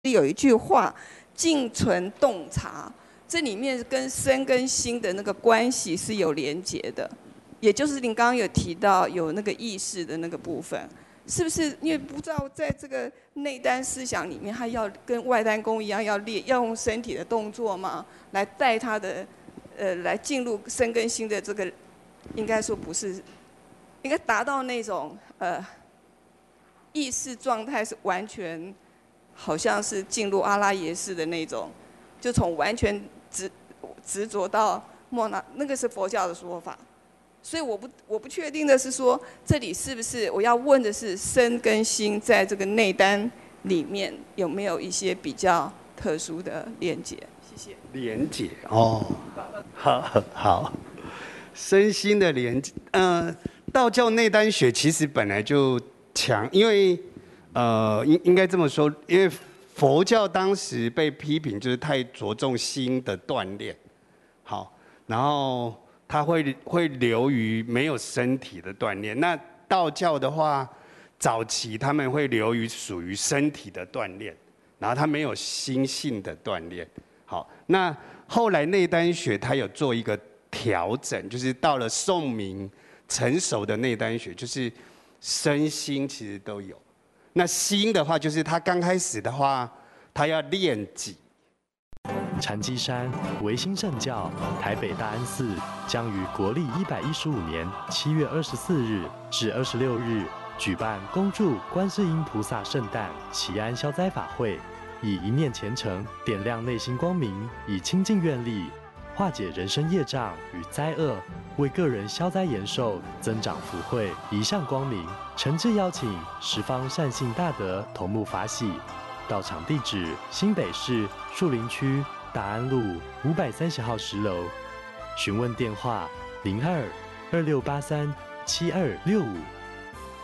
有一句话静存洞察，这里面跟身跟心的那个关系是有连结的，也就是您刚刚有提到有那个意识的那个部分，是不是？因为不知道在这个内丹思想里面，它要跟外丹功一样，要用身体的动作吗？来带它的来进入身跟心的这个，应该说不是，应该达到那种意识状态是完全。好像是进入阿拉耶识的那种，就从完全执着到莫那，那个是佛教的说法。所以我不确定的是说，这里是不是我要问的是身跟心在这个内丹里面有没有一些比较特殊的连结？谢谢。 连结哦，好，身心的连结，道教内丹学其实本来就强，因为。应该这么说，因为佛教当时被批评就是太着重心的锻炼，好，然后它会流于没有身体的锻炼。那道教的话，早期他们会流于属于身体的锻炼，然后它没有心性的锻炼。好，那后来内丹学它有做一个调整，就是到了宋明成熟的内丹学，就是身心其实都有。那心的话，就是他刚开始的话，他要练己。 禅机山维新正教台北大安寺将于国历115年7月24日至26日举办恭祝观世音菩萨圣诞祈安消灾法会，以一念虔诚点亮内心光明，以清净愿力化解人生业障与灾厄，为个人消灾延寿、增长福慧、移向光明。诚挚邀请十方善信大德同沐法喜。到场地址：新北市树林区大安路530号10楼。询问电话：02-2683-7265。